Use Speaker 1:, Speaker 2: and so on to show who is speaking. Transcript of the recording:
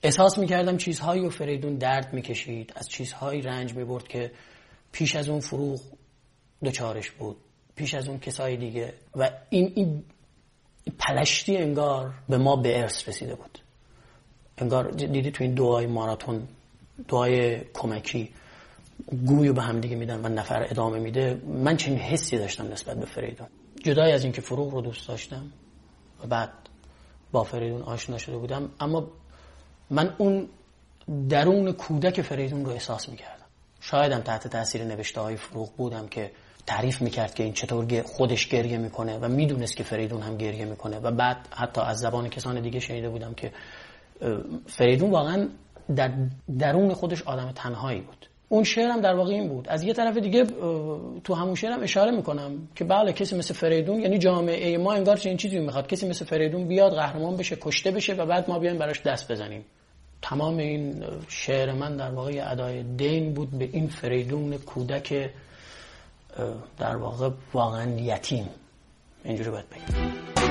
Speaker 1: احساس میکردم چیزهایی و فریدون درد میکشید، از چیزهایی رنج میبرد که پیش از اون فروغ دوچارش بود، پیش از اون کسای دیگه، و این پلشتی انگار به ما به ارث رسیده بود. انگار دیدی تو این دعای ماراتون، دعای کمکی، گویو به هم دیگه میدن و نفر ادامه میده. من چنین حسی داشتم نسبت به فریدون، جدای از اینکه فروغ رو دوست داشتم و بعد با فریدون آشنا شده بودم، اما من اون درون کودک فریدون رو احساس میکردم. شایدم تحت تاثیر نوشته های فروغ بودم که تعریف میکرد که این چطور خودش گریه میکنه و میدونست که فریدون هم گریه میکنه، و بعد حتی از زبان کسان دیگه شنیده بودم که فریدون واقعا در درون خودش آدم تنهایی بود. اون شعرم در واقع این بود. از یه طرف دیگه تو همون شعرم اشاره میکنم که بله کسی مثل فریدون، یعنی جامعه ما انگار چنین چیزی میخواد، کسی مثل فریدون بیاد قهرمان بشه، کشته بشه و بعد ما بیایم براش دست بزنیم. تمام این شعر من در واقع ادای دین بود به این فریدون کودک در واقع واقعا یتیم، اینجوری باید بگم.